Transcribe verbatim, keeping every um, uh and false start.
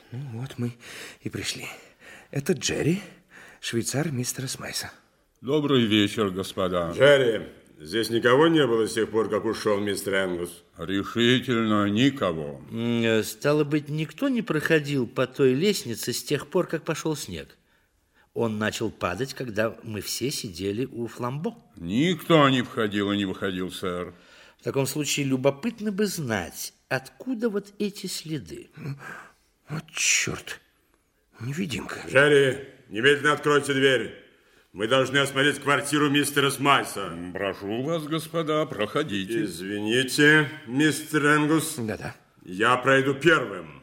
Ну, вот мы и пришли. Это Джерри, швейцар мистера Смайса. Добрый вечер, господа. Джерри, здесь никого не было с тех пор, как ушел мистер Энгус? Решительно никого. Стало быть, никто не проходил по той лестнице с тех пор, как пошел снег. Он начал падать, когда мы все сидели у фламбо. Никто не входил и не выходил, сэр. В таком случае любопытно бы знать, откуда вот эти следы. Вот черт, невидимка. Джерри, немедленно откройте дверь. Мы должны осмотреть квартиру мистера Смайса. Прошу вас, господа, проходите. Извините, мистер Энгус. Да-да. Я пройду первым.